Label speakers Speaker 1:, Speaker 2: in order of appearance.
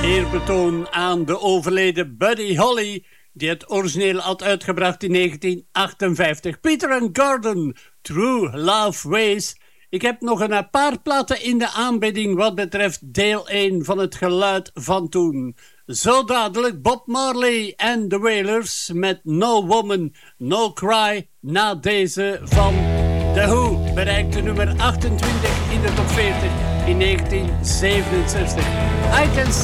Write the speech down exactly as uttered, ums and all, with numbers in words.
Speaker 1: eerbetoon aan de overleden Buddy Holly, die het origineel had uitgebracht in negentien achtenvijftig. Peter and Gordon, True Love Ways. Ik heb nog een paar platen in de aanbieding wat betreft deel één van het geluid van toen. Zo dadelijk Bob Marley en The Wailers met No Woman, No Cry. Na deze van The Who bereikte nummer achtentwintig in de top veertig in negentien zevenenzestig. I Can